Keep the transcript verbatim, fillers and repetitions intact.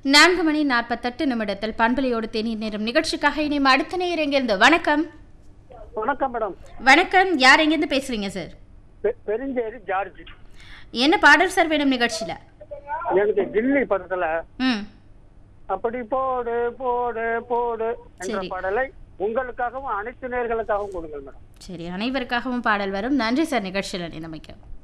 நான்கு மணி நாற்பத்தெட்டு நிமிடத்தில் பண்பலையோடு தேநீர் நேரம் நிகழ்ச்சிக்காக இனிமே அடுத்த நேர் எங்கிருந்து வணக்கம். வணக்கம் மேடம். வணக்கம், யார் எங்கிருந்து பேசுறீங்க சார்? பெருஞ்சேரி ஜார்ஜ். என்ன பாடல் சார் வேணும் நிகழ்ச்சியில? எனக்கு கில்லி படத்துல ம் அப்படி போடு போடு போடு என்ற சரி. பாடலை உங்களுக்காகவும் அனைத்து நேயர்களுக்காகவும் கொடுங்கள் மேடம். சரி, அனைவருக்காகவும் பாடல் வரும். நன்றி சார் நிகழ்ச்சியில் நிலைமைக்கு.